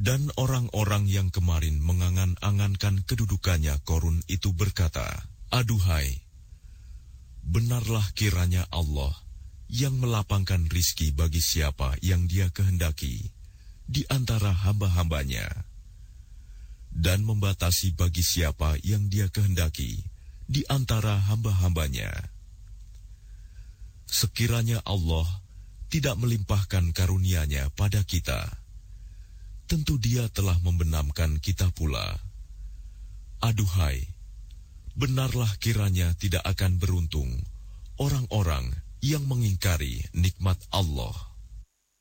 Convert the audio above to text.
Dan orang-orang yang kemarin mengangan-angankan kedudukannya Korun itu berkata, "Aduhai, benarlah kiranya Allah yang melapangkan rizki bagi siapa yang Dia kehendaki di antara hamba-hambanya, dan membatasi bagi siapa yang Dia kehendaki di antara hamba-hambanya. Sekiranya Allah tidak melimpahkan karunia-Nya pada kita, tentu Dia telah membenamkan kita pula. Aduhai, benarlah kiranya tidak akan beruntung orang-orang yang mengingkari nikmat Allah."